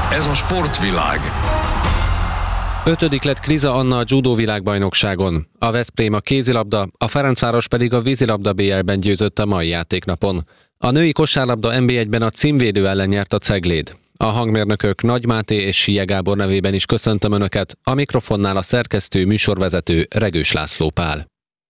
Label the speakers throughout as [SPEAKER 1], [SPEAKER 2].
[SPEAKER 1] Ez a sportvilág.
[SPEAKER 2] 5. lett Kriza Anna a judo világbajnokságon. A Veszprém a kézilabda, a Ferencváros pedig a vízilabda BL-ben győzött a mai játéknapon. A női kosárlabda NB1-ben a címvédő ellen nyert a Cegléd. A hangmérnökök Nagy Máté és Sije Gábor nevében is köszöntöm Önöket, a mikrofonnál a szerkesztő műsorvezető Regős László Pál.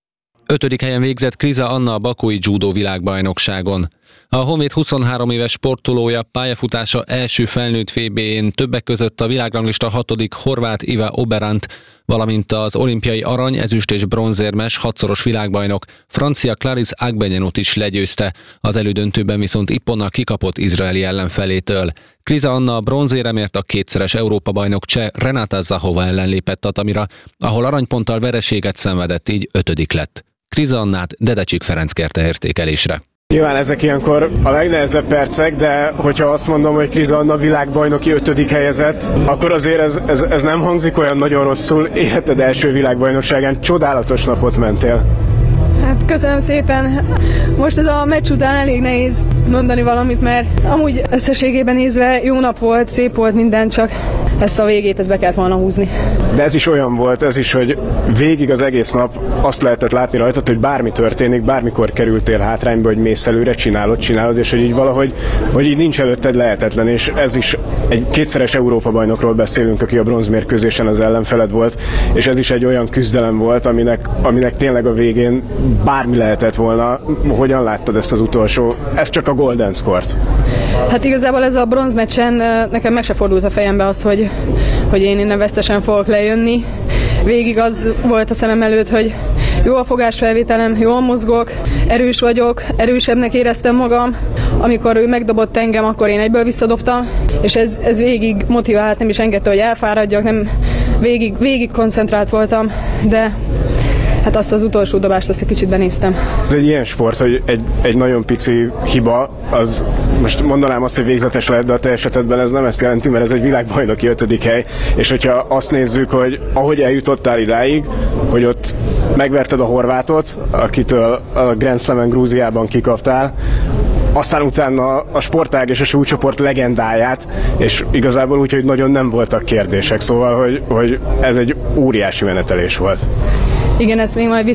[SPEAKER 2] 5. helyen végzett Kriza Anna a bakói judo világbajnokságon. A Honvéd 23 éves sportolója pályafutása első felnőtt VB-n többek között a világranglista 6. horvát Iva Oberant, valamint az olimpiai arany, ezüst és bronzérmes 6-szoros világbajnok francia Clarisse Agbenyenot is legyőzte, az elődöntőben viszont Ipponnal kikapott izraeli ellenfelétől. Kriza Anna a bronzéremért a kétszeres Európa-bajnok cseh Renata Zahova ellen lépett tatamira, ahol aranyponttal vereséget szenvedett, így 5. lett. Kriza Annát Dedecsik Ferenc kérte értékelésre.
[SPEAKER 3] Nyilván ezek ilyenkor a legnehezebb percek, de hogyha azt mondom, hogy Kriza Anna világbajnoki 5. helyezett, akkor azért ez nem hangzik olyan nagyon rosszul. Életed első világbajnokságán csodálatos napot mentél.
[SPEAKER 4] Hát köszönöm szépen. Most ez a meccs után elég nehéz mondani valamit, mert amúgy összességében nézve jó nap volt, szép volt minden, csak ezt a végét be kellett volna húzni.
[SPEAKER 3] De ez is olyan volt, hogy végig az egész nap azt lehetett látni rajtad, hogy bármi történik, bármikor kerültél hátrányba, hogy mész előre, csinálod, és hogy így valahogy, hogy így nincs előtted lehetetlen, és ez is egy kétszeres Európa-bajnokról beszélünk, aki a bronzmérkőzésen az ellenfeled volt, és ez is egy olyan küzdelem volt, aminek tényleg a végén bármi lehetett volna. Hogyan láttad ezt az utolsó? Ez csak a golden score-t.
[SPEAKER 4] Hát igazából ez a bronzmeccsen nekem meg se fordult a fejembe az, hogy én innen vesztesen fogok lejönni. Végig az volt a szemem előtt, hogy jó a fogásfelvételem, jól mozgok, erős vagyok, erősebbnek éreztem magam. Amikor ő megdobott engem, akkor én egyből visszadobtam, és ez végig motivált, nem is engedte, hogy elfáradjak, nem, végig koncentrált voltam, de hát azt az utolsó dobást azt egy kicsit benéztem.
[SPEAKER 3] Ez egy ilyen sport, hogy egy nagyon pici hiba, az most mondanám azt, hogy végzetes lehet, de a te esetedben ez nem ezt jelenti, mert ez egy világbajnoki 5. hely, és hogyha azt nézzük, hogy ahogy eljutottál idáig, hogy ott megverted a horvátot, akitől a Grand Slam-en Grúziában kikaptál, aztán utána a sportág és a súlycsoport legendáját, és igazából úgy, hogy nagyon nem voltak kérdések, szóval, hogy ez egy óriási menetelés volt.
[SPEAKER 4] Igen, ezt még majd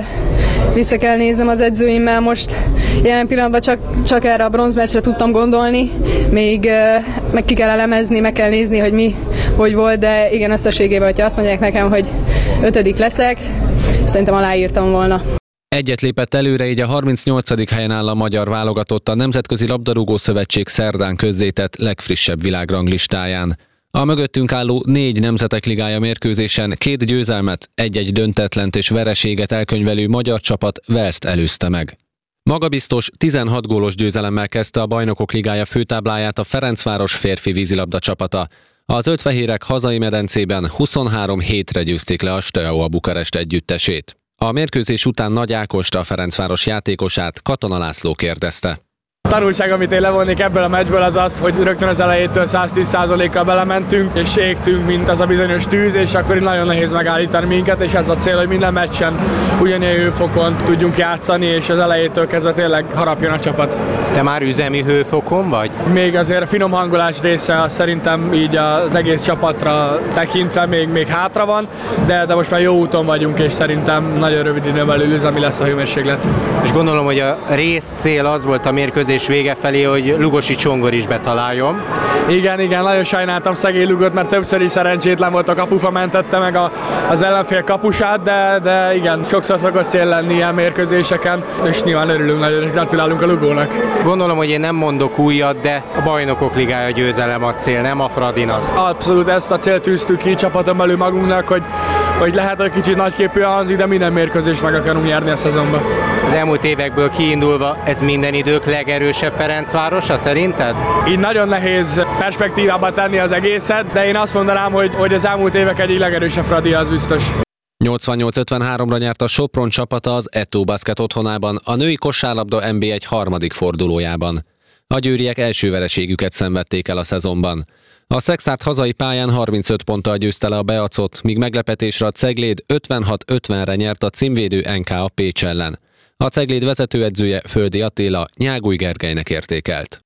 [SPEAKER 4] vissza kell néznem az edzőimmel, most jelen pillanatban csak erre a bronzmeccsre tudtam gondolni, még meg ki kell elemezni, meg kell nézni, hogy mi, hogy volt, de igen, összességében, hogyha azt mondják nekem, hogy 5. leszek, szerintem aláírtam volna.
[SPEAKER 2] Egyet lépett előre, így a 38. helyen áll a magyar válogatott a Nemzetközi Labdarúgó Szövetség szerdán közzétett legfrissebb világranglistáján. A mögöttünk álló 4 Nemzetek Ligája mérkőzésen 2 győzelmet, 1-1 döntetlent és vereséget elkönyvelő magyar csapat Walest előzte meg. Magabiztos 16 gólos győzelemmel kezdte a Bajnokok Ligája főtábláját a Ferencváros férfi vízilabda csapata. A zöldfehérek hazai medencében 23-7-re győzték le a Steaua Bukarest együttesét. A mérkőzés után Nagy Ákost, a Ferencváros játékosát Katona László kérdezte.
[SPEAKER 5] A tanulság, amit én levonnék ebből a meccsből, az az, hogy rögtön az elejétől 110%-kal belementünk, és égtünk, mint az a bizonyos tűz, és akkor nagyon nehéz megállítani minket, és ez a cél, hogy minden meccsen ugyanilyen hőfokon tudjunk játszani, és az elejétől kezdve tényleg harapjon a csapat.
[SPEAKER 6] Te már üzemi hőfokon vagy?
[SPEAKER 5] Még azért a finom hangolás része szerintem így az egész csapatra tekintve még hátra van, de most már jó úton vagyunk, és szerintem nagyon rövid időn belül üzemi lesz a hőmérséklet.
[SPEAKER 6] És gondolom, hogy a rész cél az volt a mérkőzés vége felé, hogy Lugosi Csongor is betaláljon.
[SPEAKER 5] Igen, nagyon sajnáltam szegény Lugot, mert többször is szerencsétlen volt, a kapufa mentette meg az ellenfél kapusát, de igen, sokszor szokott cél lenni ilyen mérkőzéseken, és nyilván örülünk nagyon, és gratulálunk a Lugónak.
[SPEAKER 6] Gondolom, hogy én nem mondok újat, de a Bajnokok Ligája győzelem a cél, nem a Fradinak.
[SPEAKER 5] Abszolút ezt a célt tűztük ki csapaton belül magunknak, hogy lehet, hogy kicsit nagyképűen hangzik, de minden mérkőzést meg akarunk nyerni a szezonban.
[SPEAKER 6] Az elmúlt évekből kiindulva ez minden idők legerősebb Ferencvárosa szerinted?
[SPEAKER 5] Így nagyon nehéz perspektívába tenni az egészet, de én azt mondanám, hogy az elmúlt évek egyik legerősebb Fradi, az biztos.
[SPEAKER 2] 88-53-ra nyert a Sopron csapata az Eto Basket otthonában, a női kosárlabda NB1 harmadik fordulójában. A győriek első vereségüket szenvedték el a szezonban. A Szexárd hazai pályán 35 ponttal győzte le a Beacot, míg meglepetésre a Cegléd 56-50-re nyert a címvédő NKA Pécs ellen. A Cegléd vezetőedzője Földi Attila Nyáguly Gergelynek értékelt.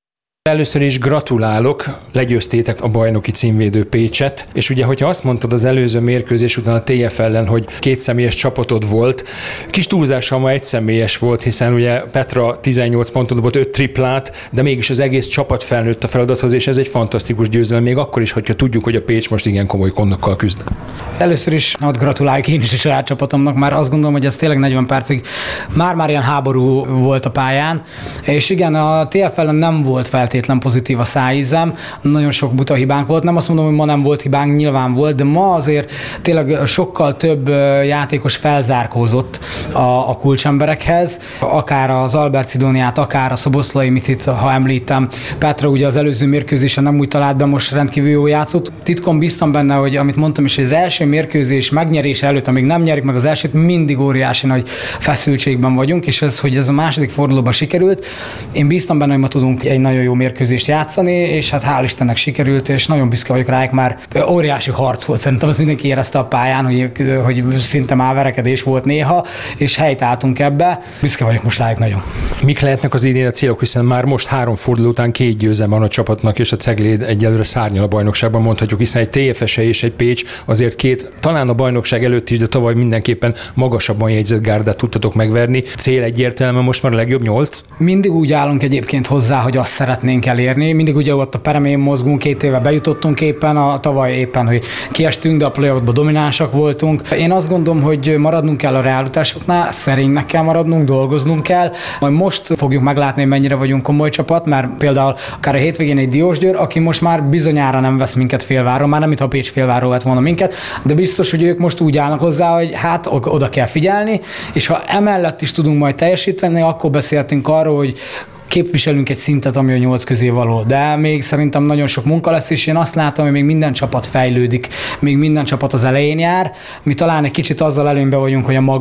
[SPEAKER 1] Először is gratulálok, legyőztétek a bajnoki címvédő Pécset, és ugye, hogyha azt mondtad az előző mérkőzés után a TF ellen, hogy 2 személyes csapatod volt, kis túlzással ma 1 személyes volt, hiszen ugye Petra 18 pontot volt, 5 triplát, de mégis az egész csapat felnőtt a feladathoz, és ez egy fantasztikus győzelem, még akkor is, hogyha tudjuk, hogy a Pécs most igen komoly gondokkal küzd.
[SPEAKER 7] Először is gratulálok én is a saját csapatomnak, már azt gondolom, hogy ez tényleg 40 percig már ilyen háború volt a pályán, és igen, a TF ellen nem volt feltétlen pozitív a szájízem, nagyon sok buta hibánk volt, nem azt mondom, hogy ma nem volt hibánk, nyilván volt, de ma azért tényleg sokkal több játékos felzárkózott a kulcsemberekhez, akár az Albert Szidóniát, akár a Szoboszlai Micit, ha említem. Petra ugye az előző mérkőzésen nem úgy talált be, most rendkívül jó játszott. Titkon bíztam benne, hogy amit mondtam is, hogy az első mérkőzés megnyerése előtt, amíg nem nyerik meg az elsőt, mindig óriási nagy feszültségben vagyunk, és ez, hogy ez a második fordulóban sikerült. Én bíztam benne, hogy ma tudunk egy nagyon jó mérkőzést játszani, és hát hál' Istennek sikerült, és nagyon büszke vagyok rájuk, már óriási harc volt. Szerintem az mindenki érezte a pályán, hogy szinte már verekedés volt néha, és helytálltunk ebbe. Büszke vagyok most rájuk nagyon.
[SPEAKER 1] Mik lehetnek az idén a célok, hiszen már most 3 forduló után 2 győzelem van a csapatnak, és a Cegléd egyelőre szárnyal a bajnokságban, mondhatjuk, hiszen egy TFS és egy Pécs azért 2, talán a bajnokság előtt is, de tavaly mindenképpen magasabban jegyzett gárdát tudtatok megverni. Cél egyértelműen most már a legjobb 8?
[SPEAKER 7] Mindig úgy állunk egyébként hozzá, hogy azt szeretnénk elérni. Mindig ugye ott a peremén mozgunk, 2 éve bejutottunk éppen, a tavaly éppen, hogy kiestünk, de a playoffban dominánsak voltunk. Én azt gondolom, hogy maradnunk kell a realitásoknál, szerénynek kell maradnunk, dolgoznunk kell. Majd most fogjuk meglátni, mennyire vagyunk komoly csapat, mert például akár a hétvégén egy Diósgyőr, aki most már bizonyára nem vesz minket félváron, már nem mintha Pécs félváról vett volna minket, de biztos, hogy ők most úgy állnak hozzá, hogy hát oda kell figyelni, és ha emellett is tudunk majd teljesíteni, akkor beszéltünk arról, hogy képviselünk egy szintet, ami a 8 közé való. De még szerintem nagyon sok munka lesz, és én azt látom, hogy még minden csapat fejlődik, még minden csapat az elején jár. Mi talán egy kicsit azzal előnyben vagyunk, hogy a mag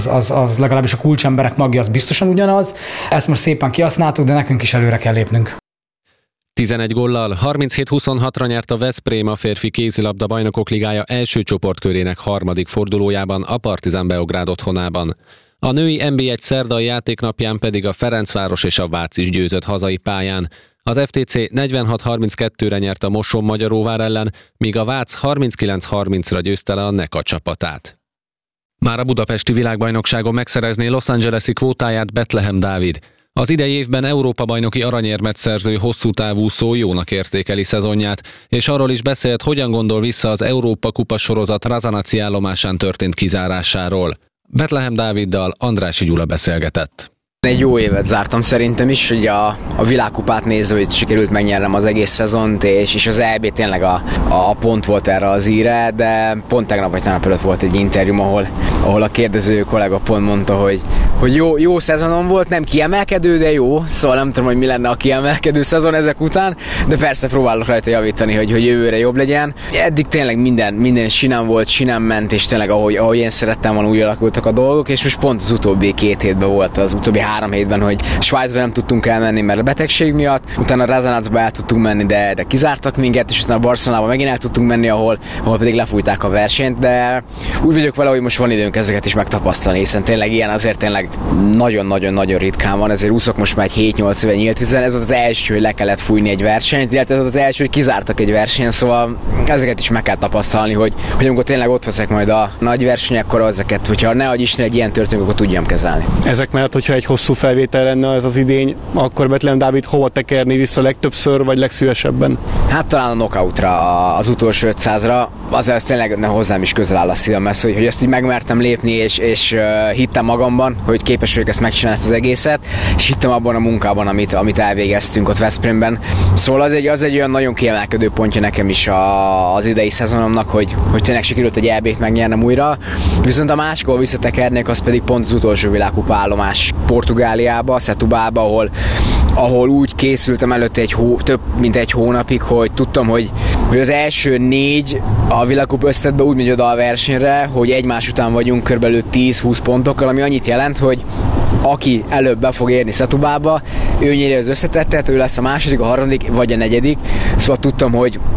[SPEAKER 7] az legalábbis a kulcsemberek magja az biztosan ugyanaz. Ezt most szépen kihasználtuk, de nekünk is előre kell lépnünk.
[SPEAKER 2] 11 góllal 37-26-ra nyert a Veszprém a férfi kézilabda bajnokok ligája első csoportkörének 3. fordulójában a Partizan Beográd otthonában. A női NB1 szerdai játéknapján pedig a Ferencváros és a Vác is győzött hazai pályán. Az FTC 46-32-re nyert a Mosonmagyaróvár ellen, míg a Vác 39-30-ra győzte le a Neka csapatát. Már a budapesti világbajnokságon megszerezné Los Angeles-i kvótáját Betlehem Dávid. Az idei évben Európa-bajnoki aranyérmet szerző hosszútávúszó jónak értékeli szezonját, és arról is beszélt, hogyan gondol vissza az Európa-kupa sorozat Razanaci állomásán történt kizárásáról. Betlehem Dáviddal Andrássy Gyula beszélgetett.
[SPEAKER 8] Egy jó évet zártam szerintem is, hogy a világkupát nézve, hogy sikerült megnyernem az egész szezont, és az EB tényleg a pont volt erre az íre, de pont tegnap vagy tegnap előtt volt egy interjúm, ahol a kérdező kollega pont mondta, hogy jó szezonom volt, nem kiemelkedő, de jó, szóval nem tudom, hogy mi lenne a kiemelkedő szezon ezek után, de persze próbálok rajta javítani, hogy jövőre jobb legyen. Eddig tényleg minden sinem volt, sinem ment, és tényleg ahogy én szerettem volna, úgy alakultak a dolgok, és most pont az utóbbi 2 hétben volt, az utóbbi 3 hétben, hogy Svájcba nem tudtunk elmenni, mert a betegség miatt, utána Razanacba el tudtunk menni, de kizártak minket, és aztán a Barcelonába megint el tudtunk menni, ahol pedig lefújták a versenyt, de úgy vagyok vele, hogy most van időnk ezeket is megtapasztalni, hiszen tényleg ilyen azért tényleg nagyon-nagyon-nagyon ritkán van, ezért úszok most már 7-8 éve nyílt vízen, ez volt az első, hogy le kellett fújni egy versenyt, illetve ez volt az első, hogy kizártak egy versenyen, szóval ezeket is meg kell tapasztalni, hogy amikor tényleg ott veszek majd a nagy versenyek, akkor ezeket, hogyha ne adj Isten egy ilyen történik, akkor tudjam kezelni.
[SPEAKER 3] Ezek mellett, hogyha egy hosszú felvétel lenne ez az idény, akkor Betlehem Dávid hova tekerni vissza legtöbbször, vagy legszívesebben?
[SPEAKER 8] Hát talán a knockoutra, az utolsó 500-ra, azért tényleg hozzám is közel áll a szívemhez, hogy ezt így megmertem lépni, és hittem magamban, hogy képes vagyok ezt megcsinálni, ezt az egészet, és hittem abban a munkában, amit elvégeztünk ott Veszprémben. Szóval az egy olyan nagyon kiemelkedő pontja nekem is az idei szezonomnak, hogy tényleg sikerült egy EB-t megnyernem újra. Viszont a másikból visszatekernék, az pedig pont az utolsó világkupa állomás Portugáliába, Setúbába, ahol úgy készültem előtte több mint egy hónapig, hogy tudtam, hogy az első 4 a világkupa összetettben úgy megy oda a versenyre, hogy egymás után vagyunk körülbelül 10-20 pontokkal, ami annyit jelent, hogy aki előbb be fog érni Setúbába, ő nyeri az összetettet, ő lesz a második, a harmadik vagy a negyedik, szóval tudtam, hogy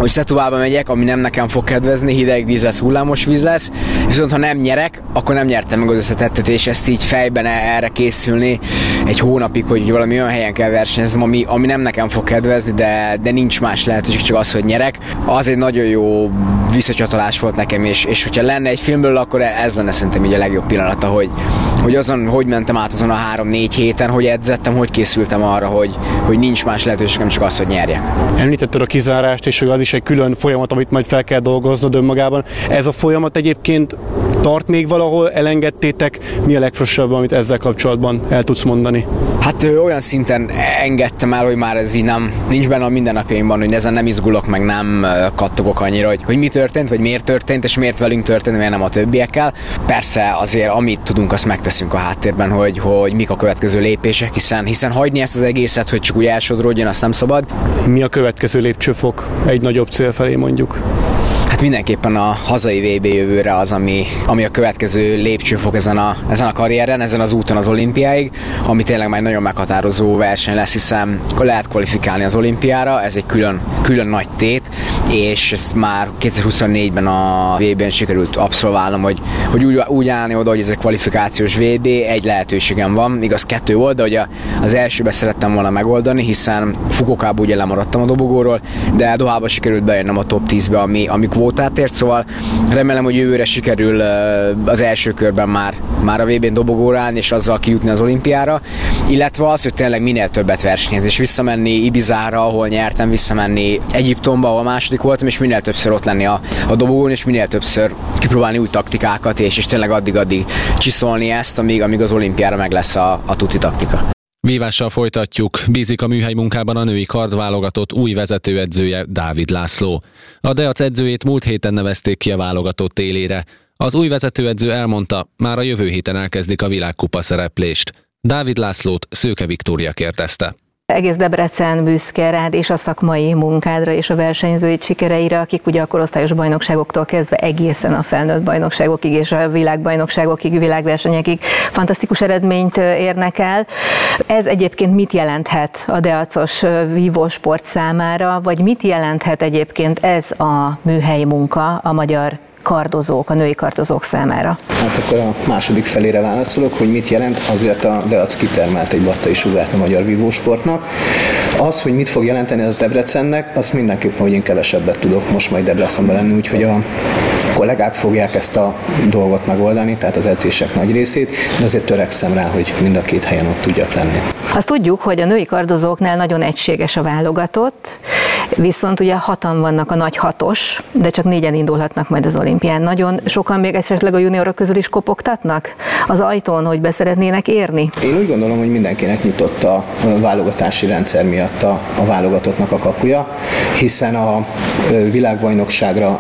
[SPEAKER 8] hogy Setúbába megyek, ami nem nekem fog kedvezni, hideg víz lesz, hullámos víz lesz, viszont ha nem nyerek, akkor nem nyertem meg az összetettet, és ezt így fejben erre készülni egy hónapig, hogy valami olyan helyen kell versenyeznem, ami nem nekem fog kedvezni, de nincs más lehetőség, csak az, hogy nyerek. Az egy nagyon jó visszacsatolás volt nekem, és hogyha lenne egy filmből, akkor ez lenne szerintem így a legjobb pillanata, hogy azon, hogy mentem át azon a 3-4 héten, hogy edzettem, hogy készültem arra, hogy nincs más lehetőségem, csak az, hogy nyerjek.
[SPEAKER 9] Említetted a kizárást, és hogy az is egy külön folyamat, amit majd fel kell dolgoznod önmagában. Ez a folyamat egyébként tart még valahol, elengedtétek? Mi a legfrissebb, amit ezzel kapcsolatban el tudsz mondani?
[SPEAKER 8] Hát olyan szinten engedtem el, hogy már ez így nincs benne a mindennapjaimban, hogy ezen nem izgulok, meg nem kattogok annyira, hogy mi történt, vagy miért történt, és miért velünk történt, miért nem a többiekkel. Persze azért, amit tudunk, azt megteszünk a háttérben, hogy mik a következő lépések, hiszen hagyni ezt az egészet, hogy csak úgy elsodródjon, azt nem szabad.
[SPEAKER 9] Mi a következő lépcsőfok egy nagyobb cél felé mondjuk?
[SPEAKER 8] Hát mindenképpen a hazai VB jövőre az, ami a következő lépcsőfok ezen a karrieren, ezen az úton az olimpiáig, ami tényleg már nagyon meghatározó verseny lesz, hiszen lehet kvalifikálni az olimpiára, ez egy külön nagy tét, és ezt már 2024-ben a VB-n sikerült abszolválnom, hogy úgy állni oda, hogy ez egy kvalifikációs VB, egy lehetőségem van, igaz 2 volt, de hogy az elsőbe szerettem volna megoldani, hiszen Fukuokában ugye lemaradtam a dobogóról, de Dohába sikerült bejönnöm a top 10-be, ami kvótát ért, szóval remélem, hogy jövőre sikerül az első körben már a VB-n dobogóra állni, és azzal kijutni az olimpiára, illetve az, hogy tényleg minél többet versenyezni, és visszamenni Ibizára, ahol nyertem, visszamenni Egyiptomba, ahol második voltam, és minél többször ott lenni a dobogón, és minél többször kipróbálni új taktikákat, és tényleg addig csiszolni ezt, amíg az olimpiára meg lesz a tuti taktika.
[SPEAKER 2] Vívással folytatjuk. Bízik a műhely munkában a női kardválogatott új vezetőedzője, Dávid László. A Deac edzőjét múlt héten nevezték ki a válogatott élére. Az új vezetőedző elmondta, már a jövő héten elkezdik a világkupa szereplést. Dávid Lászlót Szőke Viktória kérdezte.
[SPEAKER 10] Egész Debrecen büszke rád és a szakmai munkádra és a versenyzőid sikereire, akik ugye a korosztályos bajnokságoktól kezdve egészen a felnőtt bajnokságokig és a világbajnokságokig, világversenyekig fantasztikus eredményt érnek el. Ez egyébként mit jelenthet a deacos vívósport számára, vagy mit jelenthet egyébként ez a műhelyi munka a magyar kardozók, a női kardozók számára?
[SPEAKER 11] Hát akkor a második felére válaszolok, hogy mit jelent, azért a Deac kitermelt egy battai sugárt a magyar vívósportnak. Az, hogy mit fog jelenteni az Debrecennek, azt mindenképpen, hogy én kevesebbet tudok most majd Debrecenben lenni, úgyhogy a kollégák fogják ezt a dolgot megoldani, tehát az edzések nagy részét, de azért törekszem rá, hogy mind a 2 helyen ott tudjak lenni.
[SPEAKER 10] Azt tudjuk, hogy a női kardozóknál nagyon egységes a válogatott, viszont ugye 6-an vannak a nagy 6-os, de csak 4-en indulhatnak majd az olimpián. Nagyon sokan még esetleg a juniorok közül is kopogtatnak az ajtón, hogy be szeretnének érni? Én
[SPEAKER 11] úgy gondolom, hogy mindenkinek nyitott a válogatási rendszer miatt a válogatottnak a kapuja, hiszen a világbajnokságra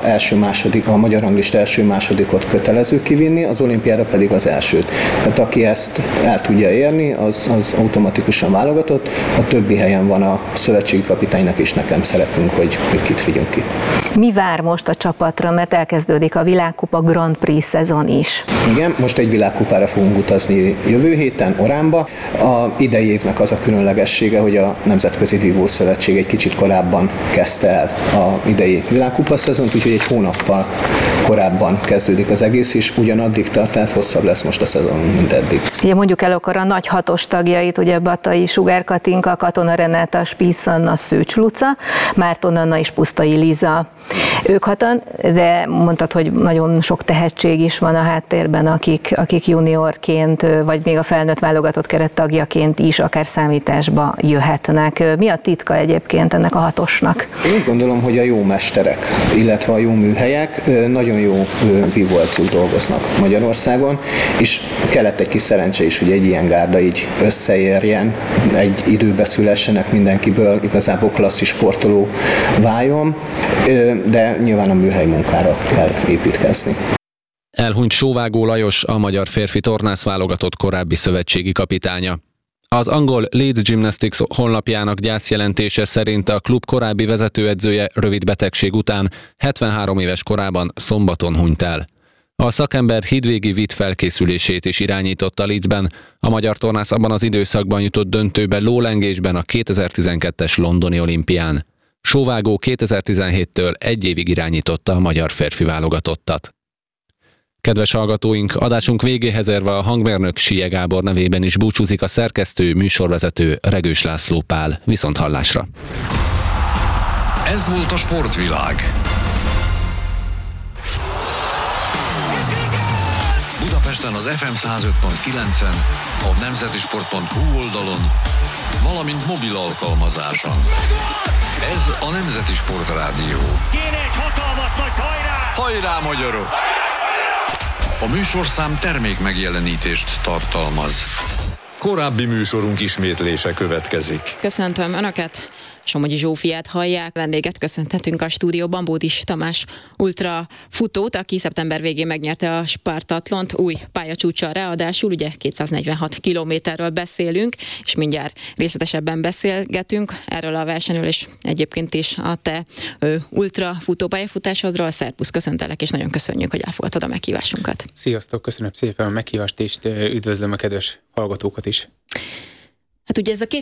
[SPEAKER 11] a magyar ranglista első-másodikot kötelező kivinni, az olimpiára pedig az elsőt. Tehát aki ezt el tudja érni, az automatikusan válogatott, a többi helyen van a szövetségi kapitánynak is nekem szerepünk, hogy kit vigyünk ki.
[SPEAKER 10] Mi vár most a csapatra, mert elkezdődik a világkupa Grand Prix szezon is?
[SPEAKER 11] Igen, most egy világkupára fogunk utazni jövő héten Oránba. A idei évnek az a különlegessége, hogy a Nemzetközi Vívószövetség egy kicsit korábban kezdte el a idei világkupa szezont, úgyhogy egy hónappal korábban kezdődik az egész, és ugyanaddig tart, tehát hosszabb lesz most a szezon, mint eddig.
[SPEAKER 10] Ugye mondjuk el akkor a nagy 6-os tagjait, ugye Batai Sugár Katinka, Katona Renáta, Spisz Anna, Szőcs Luca, Márton Anna és Pusztai Liza. Ők 6-an, de mondtad, hogy nagyon sok tehetség is van a háttérben, akik juniorként, vagy még a felnőtt válogatott kerettagjaként is akár számításba jöhetnek. Mi a titka egyébként ennek a 6-osnak?
[SPEAKER 11] Én úgy gondolom, hogy a jó mesterek, illetve a jó műhelyek nagyon jó vívóedzők dolgoznak Magyarországon, és kellett egy kis szerencse is, hogy egy ilyen gárda így összeérjen, egy időbe szülessenek mindenkiből, igazából klasszis sportoló váljon, de nyilván a műhely munkára kell építkezni.
[SPEAKER 2] Elhunyt Sóvágó Lajos, a magyar férfi tornász válogatott korábbi szövetségi kapitánya. Az angol Leeds Gymnastics honlapjának gyászjelentése szerint a klub korábbi vezetőedzője rövid betegség után 73 éves korában szombaton hunyt el. A szakember hídvégi vit felkészülését is irányította Leedsben, a magyar tornász abban az időszakban jutott döntőbe lólengésben a 2012-es londoni olimpián. Sóvágó 2017-től 1 évig irányította a magyar férfi válogatottat. Kedves hallgatóink, adásunk végéhez érve a hangmérnök Sie Gábor nevében is búcsúzik a szerkesztő, műsorvezető Regős László Pál. Viszonthallásra!
[SPEAKER 12] Ez volt a Sportvilág. Budapesten az FM 105.9-en, a nemzetisport.hu oldalon, valamint mobil alkalmazáson. Ez a Nemzeti Sportrádió.
[SPEAKER 13] Kéne egy hatalmas nagy hajrá!
[SPEAKER 12] Hajrá, magyarok! A műsorszám termék megjelenítést tartalmaz. Korábbi műsorunk ismétlése következik.
[SPEAKER 14] Köszöntöm Önöket! Somogyi Zsófiát hallják, vendéget köszönhetünk a stúdióban, Bódis Tamás ultra futót, aki szeptember végén megnyerte a Spartatlont új pályacsúccsal, ráadásul ugye 246 kilométerről beszélünk, és mindjárt részletesebben beszélgetünk erről a versenyről, és egyébként is a te ultra futó pályafutásodról. Szerbusz, köszöntelek, és nagyon köszönjük, hogy elfogadtad a meghívásunkat.
[SPEAKER 15] Sziasztok, köszönöm szépen a meghívást, és üdvözlöm a kedves hallgatókat is.
[SPEAKER 14] Hát ugye ez a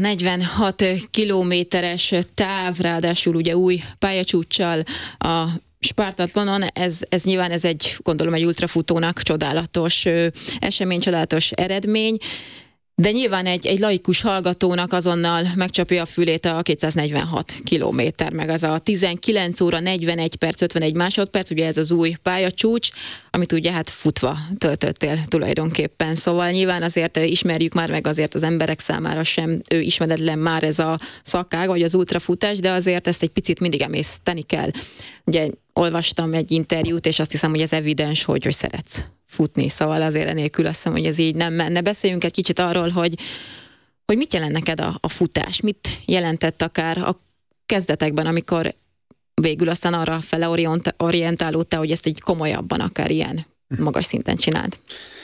[SPEAKER 14] 246 kilométeres táv, ráadásul ugye új pályacsúccsal a Spartatlonon, ez nyilván gondolom egy ultrafutónak csodálatos esemény, csodálatos eredmény, de nyilván egy laikus hallgatónak azonnal megcsapja a fülét a 246 kilométer, meg az a 19 óra 41 perc 51 másodperc, ugye ez az új pályacsúcs, amit ugye hát futva töltöttél tulajdonképpen. Szóval nyilván azért ismerjük már, meg azért az emberek számára sem ismeretlen már ez a szakág, vagy az ultrafutás, de azért ezt egy picit mindig emészteni kell. Ugye olvastam egy interjút, és azt hiszem, hogy ez evidens, hogy szeretsz futni, szóval azért enélkül azt hiszem, hogy ez így nem menne. Beszéljünk egy kicsit arról, hogy mit jelent neked a futás, mit jelentett akár a kezdetekben, amikor végül aztán arra fele orientálódtál, hogy ezt egy komolyabban akár ilyen magas szinten csináld.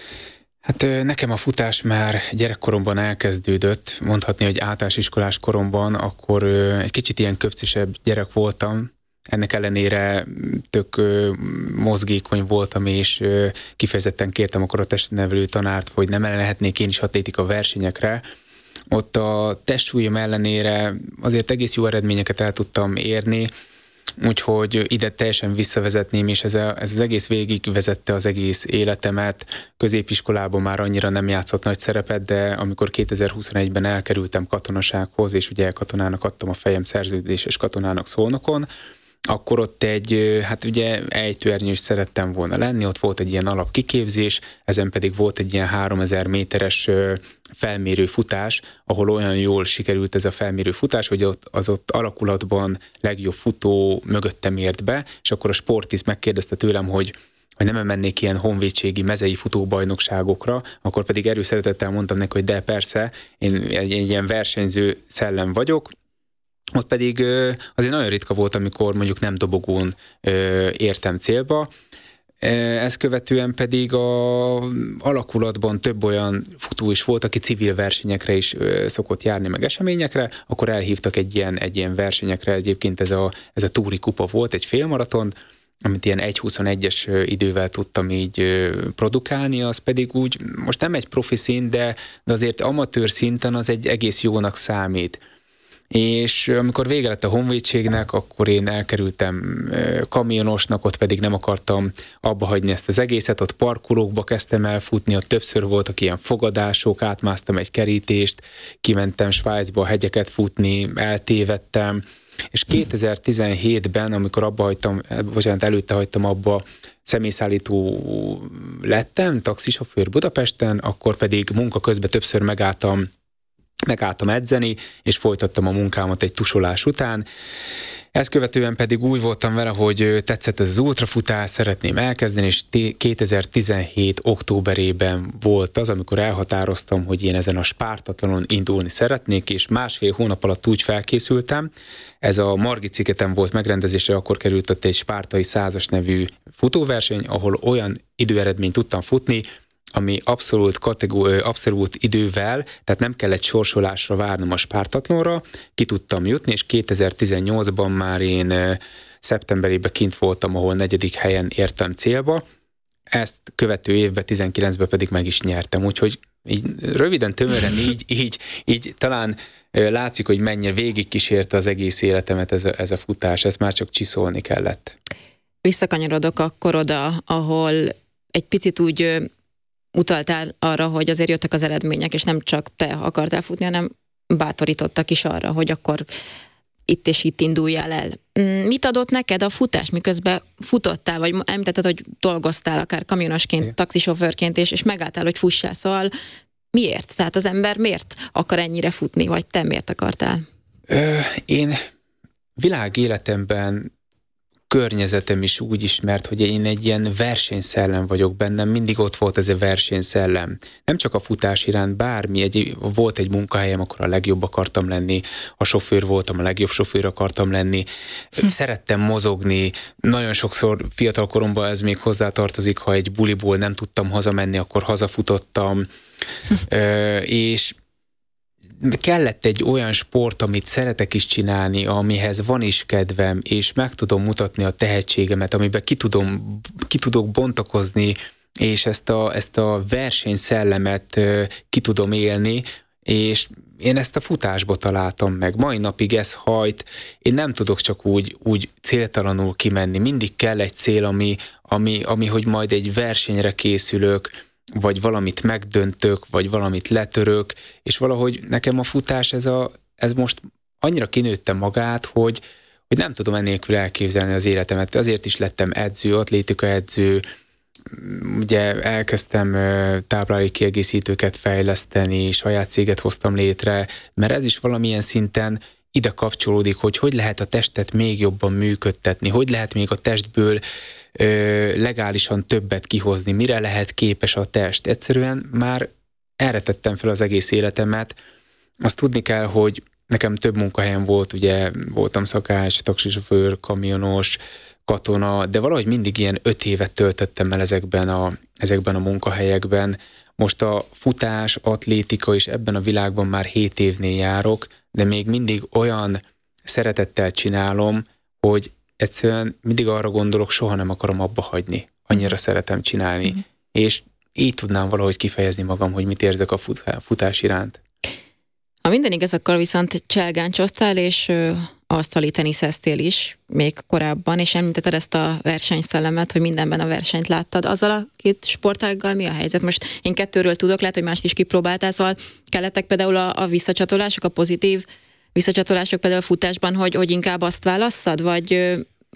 [SPEAKER 15] Hát nekem a futás már gyerekkoromban elkezdődött, mondhatni, hogy általános iskolás koromban, akkor egy kicsit ilyen köpcisebb gyerek voltam. Ennek ellenére tök mozgékony voltam, és kifejezetten kértem akkor a testnevelő tanárt, hogy nem elmehetnék én is atlétika versenyekre. Ott a testsúlyom ellenére azért egész jó eredményeket el tudtam érni, úgyhogy ide teljesen visszavezetném, és ez az egész végig vezette az egész életemet. Középiskolában már annyira nem játszott nagy szerepet, de amikor 2021-ben elkerültem katonasághoz, és ugye katonának adtam a fejem szerződéses katonának Szolnokon, akkor ott hát ugye ejtőernyős szerettem volna lenni, ott volt egy ilyen alapkiképzés, ezen pedig volt egy ilyen 3000 méteres felmérő futás, ahol olyan jól sikerült ez a felmérő futás, hogy az ott alakulatban legjobb futó mögöttem ért be, és akkor a sportiszt megkérdezte tőlem, hogy nem mennék ilyen honvédségi mezei futóbajnokságokra, akkor pedig erőszeretettel mondtam neki, hogy de persze, én egy ilyen versenyző szellem vagyok. Ott pedig azért nagyon ritka volt, amikor mondjuk nem dobogón értem célba. Ezt követően pedig a alakulatban több olyan futó is volt, aki civil versenyekre is szokott járni, meg eseményekre, akkor elhívtak egy ilyen versenyekre, egyébként ez a Túri Kupa volt, egy félmaraton, amit ilyen 1:21-es idővel tudtam így produkálni, az pedig úgy, most nem egy profi szint, de azért amatőr szinten az egy egész jónak számít. És amikor vége lett a honvédségnek, akkor én elkerültem kamionosnak, ott pedig nem akartam abba hagyni ezt az egészet, ott parkolókba kezdtem el futni, ott többször voltak ilyen fogadások, átmásztam egy kerítést, kimentem Svájcba a hegyeket futni, eltévedtem, és 2017-ben, amikor előtte hagytam abba, személyszállító lettem, taxisofőr Budapesten, akkor pedig munka közben többször megálltam edzeni, és folytattam a munkámat egy tusolás után. Ezt követően pedig úgy voltam vele, hogy tetszett ez az ultrafutás, szeretném elkezdeni, és 2017 októberében volt az, amikor elhatároztam, hogy én ezen a Spartatlonon indulni szeretnék, és 1,5 hónap alatt úgy felkészültem. Ez a Margit-szigeten volt megrendezésre, akkor került ott egy spártai 100-as nevű futóverseny, ahol olyan időeredményt tudtam futni, ami abszolút idővel, tehát nem kellett sorsolásra várnom a Spartatlonra, ki tudtam jutni, és 2018-ban már én szeptemberében kint voltam, ahol 4. helyen értem célba. Ezt követő évben, 19-ben pedig meg is nyertem, úgyhogy így röviden, tömören így talán látszik, hogy mennyire végigkísérte az egész életemet ez a futás, ezt már csak csiszolni kellett.
[SPEAKER 14] Visszakanyarodok akkor oda, ahol egy picit úgy utaltál arra, hogy azért jöttek az eredmények, és nem csak te akartál futni, hanem bátorítottak is arra, hogy akkor itt és itt induljál el. Mit adott neked a futás, miközben futottál, vagy említetted, hogy dolgoztál akár kamionosként, taxisofőrként, és megálltál, hogy fussál, szóval miért? Tehát az ember miért akar ennyire futni, vagy te miért akartál?
[SPEAKER 15] Én világéletemben környezetem is úgy ismert, hogy én egy ilyen versenyszellem vagyok bennem, mindig ott volt ez a versenyszellem. Nem csak a futás iránt, bármi, volt egy munkahelyem, akkor a legjobb akartam lenni, ha sofőr voltam, a legjobb sofőr akartam lenni, szerettem mozogni, nagyon sokszor fiatal koromban ez még hozzátartozik, ha egy buliból nem tudtam hazamenni, akkor hazafutottam, és kellett egy olyan sport, amit szeretek is csinálni, amihez van is kedvem, és meg tudom mutatni a tehetségemet, amiben ki tudok bontakozni, és ezt a versenyszellemet ki tudom élni, és én ezt a futásba találtam meg. Mai napig ez hajt, én nem tudok csak úgy céltalanul kimenni. Mindig kell egy cél, ami hogy majd egy versenyre készülök, vagy valamit megdöntök, vagy valamit letörök, és valahogy nekem a futás ez most annyira kinőtte magát, hogy nem tudom ennélkül elképzelni az életemet. Azért is lettem edző, atlétika edző, ugye elkezdtem táplálék kiegészítőket fejleszteni, saját céget hoztam létre, mert ez is valamilyen szinten ide kapcsolódik, hogy lehet a testet még jobban működtetni, hogy lehet még a testből legálisan többet kihozni, mire lehet képes a test. Egyszerűen már erre tettem fel az egész életemet. Azt tudni kell, hogy nekem több munkahelyem volt, ugye voltam szakács, taxisofőr, kamionos, katona, de valahogy mindig ilyen 5 évet töltöttem el ezekben a munkahelyekben. Most a futás, atlétika és ebben a világban már 7 évnél járok, de még mindig olyan szeretettel csinálom, hogy egyszerűen mindig arra gondolok, soha nem akarom abba hagyni. Annyira szeretem csinálni. És így tudnám valahogy kifejezni magam, hogy mit érzek a futás iránt.
[SPEAKER 14] Ha minden igaz, akkor viszont cselgáncsoztál, és asztali teniszeztél is még korábban, és említetted ezt a versenyszellemet, hogy mindenben a versenyt láttad. Azzal a 2 sportággal mi a helyzet? Most én 2-ről tudok, lehet, hogy mást is kipróbáltál, szóval kellettek például a visszacsatolások, a pozitív visszacsatolások például a futásban, hogy inkább azt válasszad, vagy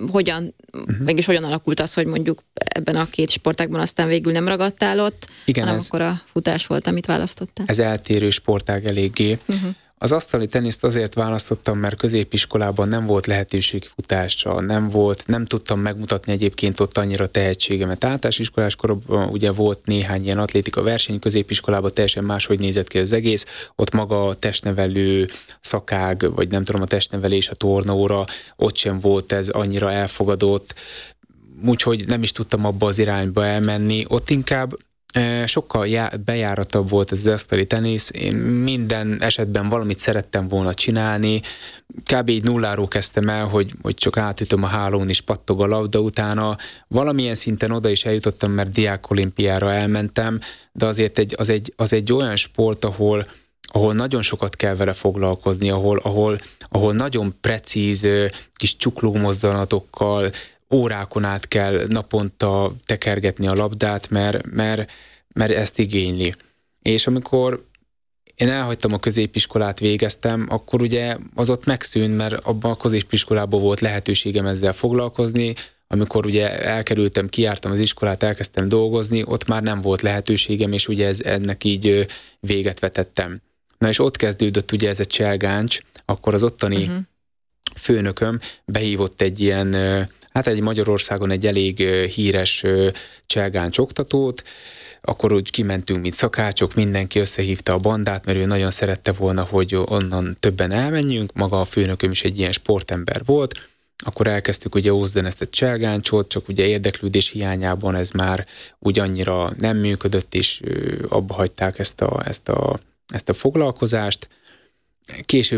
[SPEAKER 14] mégis hogyan alakult az, hogy mondjuk ebben a 2 sportágban aztán végül nem ragadtál ott,
[SPEAKER 15] igen,
[SPEAKER 14] hanem akkor a futás volt, amit választottál?
[SPEAKER 15] Ez eltérő sportág eléggé. Az asztali teniszt azért választottam, mert középiskolában nem volt lehetőség futásra, nem tudtam megmutatni egyébként ott annyira tehetségemet. Általános iskolás koromban ugye volt néhány ilyen atlétika verseny, középiskolában teljesen máshogy nézett ki az egész, ott maga a testnevelő szakág, vagy nem tudom, a testnevelés, a tornaóra, ott sem volt ez annyira elfogadott, úgyhogy nem is tudtam abba az irányba elmenni, ott inkább sokkal bejáratabb volt ez az asztali tenisz, én minden esetben valamit szerettem volna csinálni, kb. Így nulláról kezdtem el, hogy csak átütöm a hálón és pattog a labda, utána valamilyen szinten oda is eljutottam, mert diákolimpiára elmentem, de azért az egy olyan sport, ahol nagyon sokat kell vele foglalkozni, ahol nagyon precíz kis csukló mozdulatokkal, órákon át kell naponta tekergetni a labdát, mert ezt igényli. És amikor én elhagytam a középiskolát, végeztem, akkor ugye az ott megszűnt, mert abban a középiskolában volt lehetőségem ezzel foglalkozni, amikor ugye elkerültem, kijártam az iskolát, elkezdtem dolgozni, ott már nem volt lehetőségem, és ugye ennek így véget vetettem. Na és ott kezdődött ugye ez a cselgáncs, akkor az ottani főnököm behívott egy ilyen, egy Magyarországon egy elég híres cselgáncs oktatót, akkor úgy kimentünk, mint szakácsok, mindenki összehívta a bandát, mert ő nagyon szerette volna, hogy onnan többen elmenjünk, maga a főnököm is egy ilyen sportember volt, akkor elkezdtük ugye ózdani ezt a cselgáncsot, csak ugye érdeklődés hiányában ez már úgy annyira nem működött, és abba hagyták ezt a foglalkozást. Később